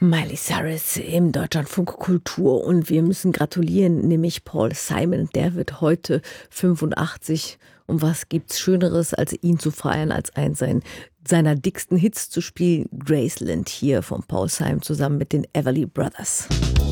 Miley Cyrus im Deutschlandfunk Kultur und wir müssen gratulieren, nämlich Paul Simon, der wird heute 85. Und was gibt's Schöneres, als ihn zu feiern, als seiner dicksten Hits zu spielen? Graceland hier von Paul Simon zusammen mit den Everly Brothers.